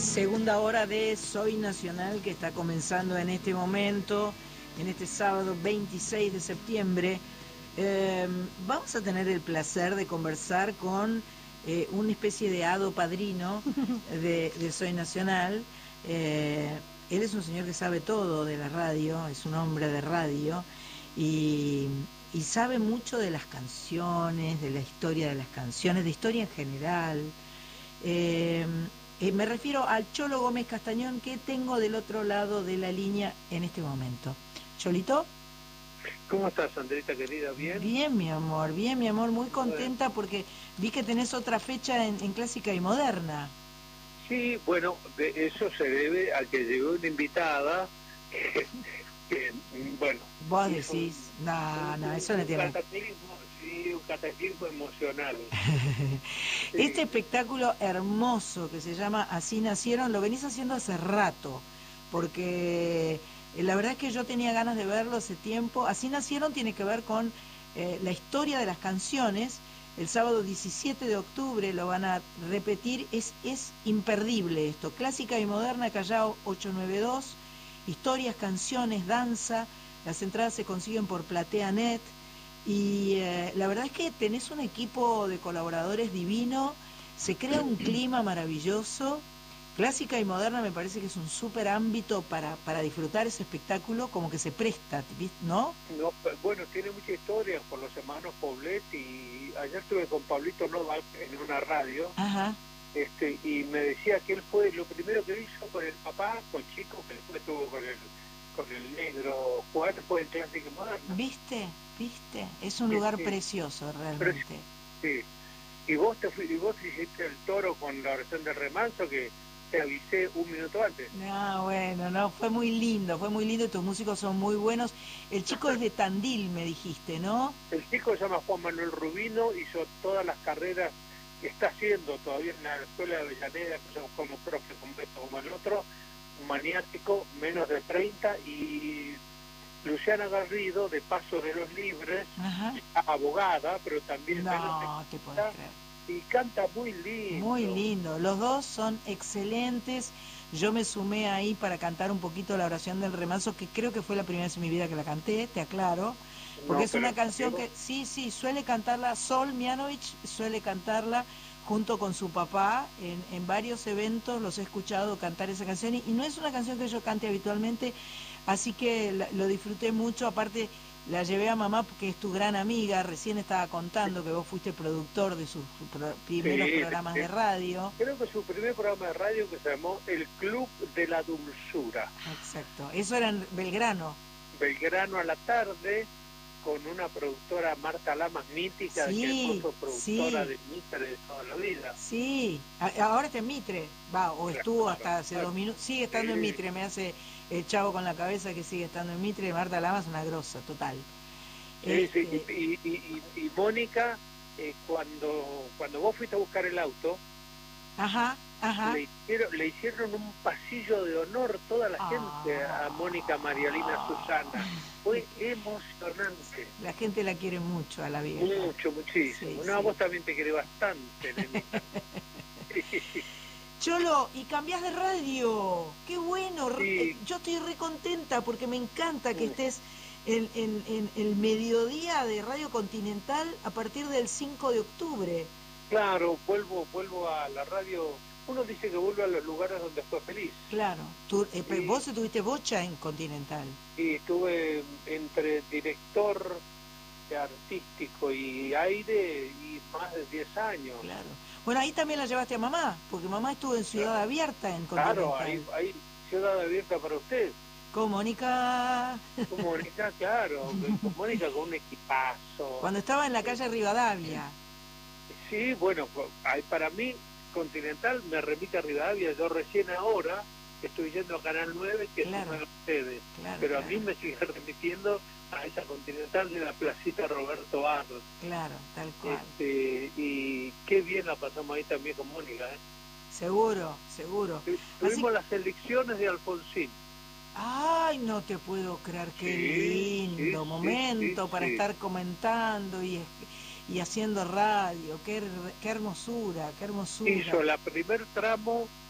Segunda hora de Soy Nacional que está comenzando en este momento, en este sábado 26 de septiembre. Vamos a tener el placer de conversar con una especie de hado padrino de Soy Nacional. Él es un señor que sabe todo de la radio, es un hombre de radio y sabe mucho de las canciones, de la historia de las canciones, de historia en general. Me refiero al Cholo Gómez Castañón, que tengo del otro lado de la línea en este momento. Cholito. ¿Cómo estás, Andrita querida? ¿Bien? Bien, mi amor, muy contenta porque vi que tenés otra fecha en Clásica y Moderna. Sí, bueno, eso se debe a que llegó una invitada que bueno... Vos decís, no, eso no tiene... Un cataclismo emocional. Sí. Este espectáculo hermoso que se llama Así Nacieron, lo venís haciendo hace rato, porque la verdad es que yo tenía ganas de verlo hace tiempo. Así Nacieron tiene que ver con la historia de las canciones. El sábado 17 de octubre lo van a repetir, es imperdible esto. Clásica y Moderna, Callao 892, historias, canciones, danza. Las entradas se consiguen por PlateaNet. Y la verdad es que tenés un equipo de colaboradores divino, se crea un clima maravilloso. Clásica y Moderna me parece que es un súper ámbito para disfrutar ese espectáculo, como que se presta, ¿no? No, bueno, tiene mucha historia por los hermanos Poblet, y ayer estuve con Pablito Novak en una radio. Ajá. Y me decía que él fue lo primero que hizo con el papá, con Chico, que después estuvo con el negro Juan, fue en Clásica y Moderna. ¿Viste? Es un lugar precioso realmente. Sí. Y vos hiciste el toro con la versión del remanso, que te avisé un minuto antes. No, fue muy lindo, tus músicos son muy buenos. El chico es de Tandil, me dijiste, ¿no? El chico se llama Juan Manuel Rubino, hizo todas las carreras que está haciendo todavía en la escuela de Avellaneda, que son como profe, como el otro, un maniático, menos de 30, y Luciana Garrido, de Paso de los Libres, abogada, pero también menos de 30, y canta muy lindo. Muy lindo, los dos son excelentes. Yo me sumé ahí para cantar un poquito la oración del remanso, que creo que fue la primera vez en mi vida que la canté, te aclaro, porque es una canción que sí, suele cantarla, Sol Mianovich suele cantarla junto con su papá, en varios eventos los he escuchado cantar esa canción, y no es una canción que yo cante habitualmente, así que lo disfruté mucho. Aparte la llevé a mamá porque es tu gran amiga, recién estaba contando que vos fuiste productor de sus primeros programas de radio. Creo que su primer programa de radio, que se llamó El Club de la Dulzura. Exacto, eso era en Belgrano. Belgrano a la tarde, con una productora, Marta Lamas, mítica, que fue productora de Mitre de toda la vida. Sí, ahora está en Mitre, estuvo hasta hace 2 minutos, sigue estando en Mitre, me hace el chavo con la cabeza que sigue estando en Mitre. Marta Lamas es una grosa, total. Y Mónica, cuando vos fuiste a buscar el auto, le hicieron un pasillo de honor toda la gente a Mónica Marialina Susana. Fue emocionante. La gente la quiere mucho a la vieja. Muchísimo. Sí. Vos también te querés bastante, nenita. Cholo, y cambiás de radio. ¡Qué bueno! Sí. Yo estoy re contenta porque me encanta que estés en el mediodía de Radio Continental a partir del 5 de octubre. Claro, vuelvo a la radio. Uno dice que vuelve a los lugares donde fue feliz. Claro. Vos tuviste bocha en Continental. Y estuve entre director artístico y aire y más de 10 años. Claro. Bueno, ahí también la llevaste a mamá, porque mamá estuvo en Ciudad Abierta en Continental. Claro, ahí Ciudad Abierta para usted. Con Mónica. Claro, con Mónica, con un equipazo. Cuando estaba en la calle Rivadavia. Sí, bueno, para mí Continental me remite a Rivadavia. Yo recién ahora estoy yendo a Canal 9, que es uno de ustedes, pero a mí me sigue remitiendo a esa Continental de la placita Roberto Barros. Claro, tal cual. Y qué bien la pasamos ahí también con Mónica, Seguro. Tuvimos las elecciones de Alfonsín. Ay, no te puedo creer, qué lindo momento para estar comentando y haciendo radio, qué hermosura. Hizo la primer tramo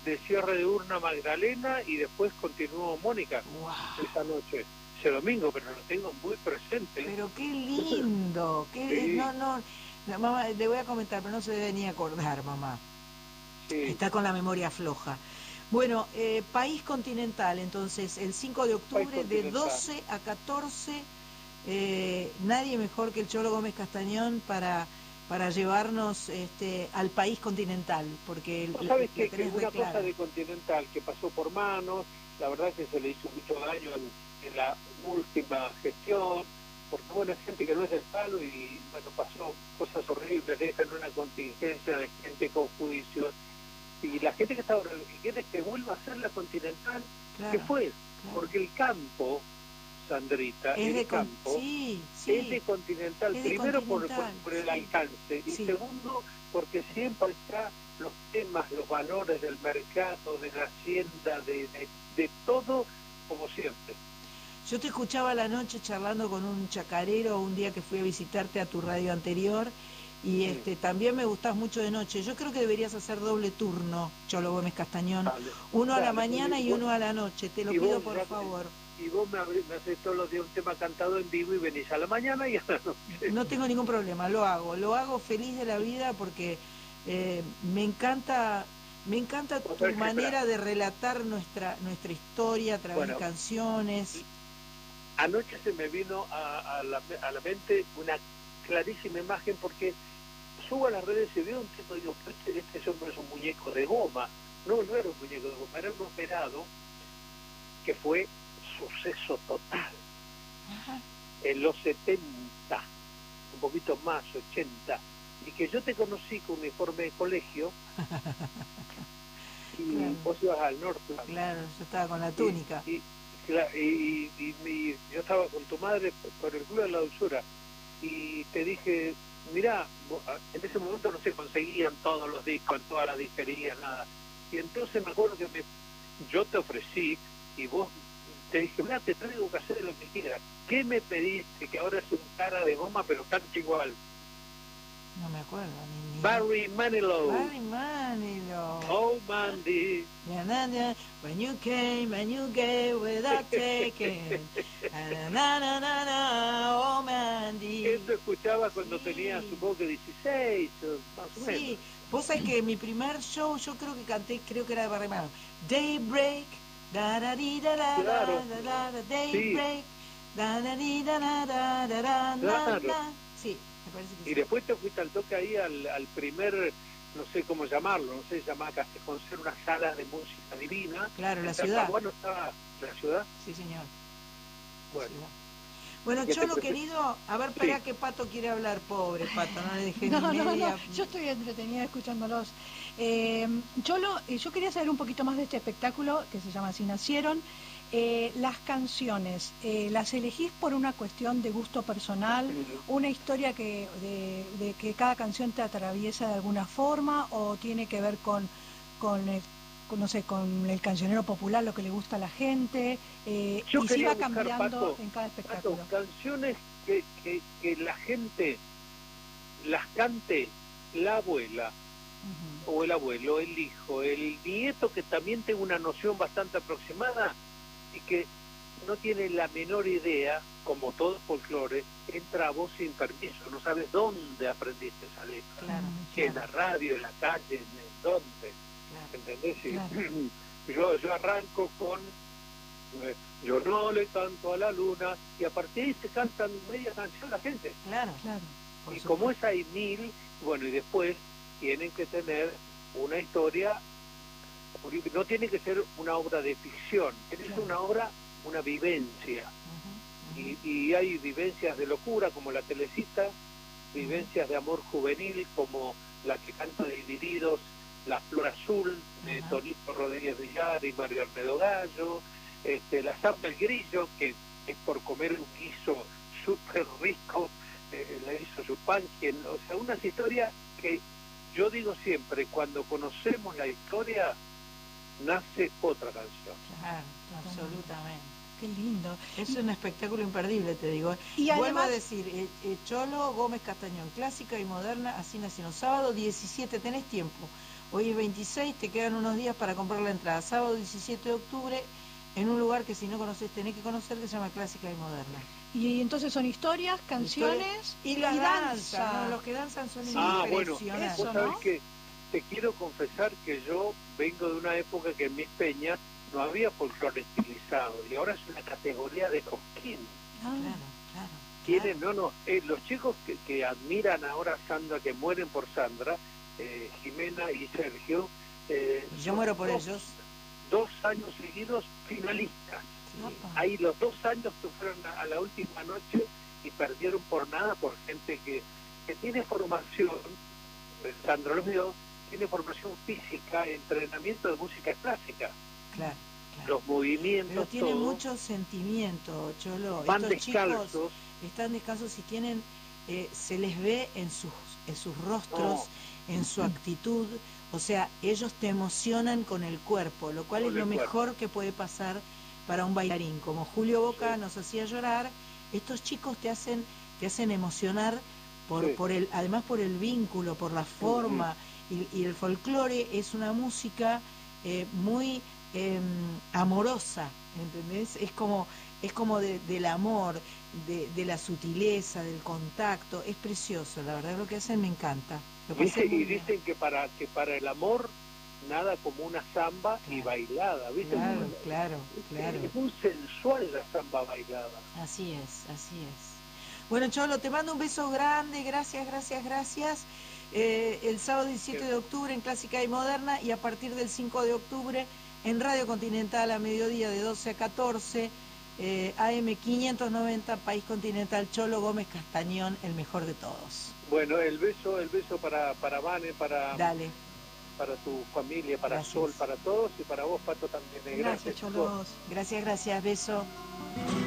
de cierre de urna Magdalena y después continuó Mónica esa noche, ese domingo, pero lo tengo muy presente. Pero qué lindo, Sí. no, mamá, le voy a comentar, pero no se debe ni acordar, mamá. Sí. Está con la memoria floja. Bueno, país continental, entonces, el 5 de octubre de 12 a 14, nadie mejor que el Cholo Gómez Castañón para llevarnos al país continental, porque ¿Vos sabés que una clara. cosa de Continental que pasó por manos, la verdad que se le hizo mucho daño en la última gestión, porque bueno, es gente que no es del palo y bueno, pasó cosas horribles, dejan una contingencia de gente con juicios, y la gente que está ahora lo que quiere es que vuelva a ser la Continental, claro, que fue, claro. Porque el campo, Sandrita, es el campo sí, es de Continental, es de primero Continental, por el alcance, y segundo porque siempre está los temas, los valores del mercado, de la hacienda, de todo, como siempre. Yo te escuchaba a la noche charlando con un chacarero un día que fui a visitarte a tu radio anterior, y también me gustás mucho de noche. Yo creo que deberías hacer doble turno, Cholo Gómez Castañón. Uno a la mañana y uno a la noche. Te lo pido por favor. Y vos me haces todos los días un tema cantado en vivo y venís a la mañana y a la noche. No tengo ningún problema, lo hago feliz de la vida porque me encanta tu manera de relatar nuestra historia a través de canciones. Anoche se me vino a la mente una clarísima imagen porque subo a las redes y veo un tipo y digo, este hombre es un muñeco de goma. No era un muñeco de goma, era un operado que fue suceso total. Ajá. En los 70, un poquito más, 80, y que yo te conocí con uniforme de colegio y claro. Vos ibas al norte. Claro, yo estaba con la túnica. Y yo estaba con tu madre por el Club de la Dulzura y te dije, mirá, en ese momento no se conseguían todos los discos, en todas las disquerías, nada. Y entonces me acuerdo que yo te ofrecí y vos te dije, mira, te traigo que hacer lo que quieras. ¿Qué me pediste? Que ahora es un cara de goma, pero canta igual. No me acuerdo. Barry Manilow. Oh, Mandy. When you came and you gave without taking. Oh, Mandy. Eso escuchaba cuando tenía, supongo que 16, más o menos. Sí, vos sabés que mi primer show, yo creo que canté, creo que era de Barry Manilow. Daybreak. Claro. Daybreak. Claro. Sí, me parece que sí. Y después te fuiste al toque ahí al primer, no sé cómo llamarlo, no sé, se llamaba Castejón, ser una sala de música divina. Claro, la ciudad. Bueno, estaba la ciudad. Sí, señor. Bueno, Cholo querido, a ver, espera que Pato quiere hablar, pobre Pato, no le dejé no, ni media. No, yo estoy entretenida escuchándolos. Cholo, yo quería saber un poquito más de este espectáculo que se llama Así Nacieron. Las canciones, ¿las elegís por una cuestión de gusto personal? ¿Una historia de que cada canción te atraviesa de alguna forma? ¿O tiene que ver con el cancionero popular, lo que le gusta a la gente? Y si va cambiando, Pato, en cada espectáculo. Pato, canciones que la gente las cante la abuela, o el abuelo, el hijo, el nieto, que también tenga una noción bastante aproximada y que no tiene la menor idea, como todo folclore, entra a vos sin permiso, no sabes dónde aprendiste esa letra. Claro, en la radio, en la calle, en dónde. ¿Entendés? Claro. Yo arranco con yo no le canto a la luna, y a partir de ahí se cantan media canción la gente. Claro. Y como es hay 1000, bueno, y después tienen que tener una historia, no tiene que ser una obra de ficción, tiene que ser una obra, una vivencia. Y hay vivencias de locura como la Telecita, vivencias de amor juvenil como la que canta Divididos, La Flor Azul, de Tonito Rodríguez Villar y Mario Almedo Gallo, la Zapa el Grillo, que es por comer un guiso súper rico, le hizo su pan, o sea, unas historias que yo digo siempre, cuando conocemos la historia, nace otra canción. Claro, absolutamente. Qué lindo. Es un espectáculo imperdible, te digo. Y vuelvo además, a decir, Cholo Gómez Castañón, clásica y moderna, Así Nacieron. Sábado 17, tenés tiempo. Hoy es 26, te quedan unos días para comprar la entrada. Sábado 17 de octubre, en un lugar que si no conoces tenés que conocer, que se llama Clásica y Moderna. Y entonces son historias, canciones y la danza. No, los que danzan son impresionantes. Bueno, vos sabés que te quiero confesar que yo vengo de una época que en mis peñas no había folclore estilizado y ahora es una categoría de cosquín. Claro. Los chicos que admiran ahora a Sandra, que mueren por Sandra, Jimena y Sergio, yo muero por ellos. 2 años seguidos finalistas. Sí. Ahí los 2 años que fueron a la última noche y perdieron por nada por gente que tiene formación, Sandra los vio, tiene formación física, entrenamiento de música clásica. Claro. Los movimientos. Pero tiene mucho sentimiento, Cholo. Van Estos descalzos. Chicos están descalzos y tienen, se les ve en sus rostros, en su actitud. O sea, ellos te emocionan con el cuerpo, lo cual es lo mejor que puede pasar para un bailarín. Como Julio Boca nos hacía llorar, estos chicos te hacen emocionar además por el vínculo, por la forma. Y el folclore es una música muy amorosa, ¿entendés? Es como del amor, de la sutileza, del contacto. Es precioso, la verdad lo que hacen me encanta. Dicen que para el amor nada como una samba y bailada, ¿viste? Claro. Es muy sensual la samba bailada. Así es. Bueno, Cholo, te mando un beso grande, gracias. El sábado 17 de octubre en Clásica y Moderna, y a partir del 5 de octubre en Radio Continental a mediodía de 12 a 14, AM 590, País Continental, Cholo Gómez Castañón, el mejor de todos. Bueno, el beso para Vane, Dale. Para tu familia, para Gracias. Sol, para todos, y para vos, Pato, también. Gracias, Cholo. Gracias, beso.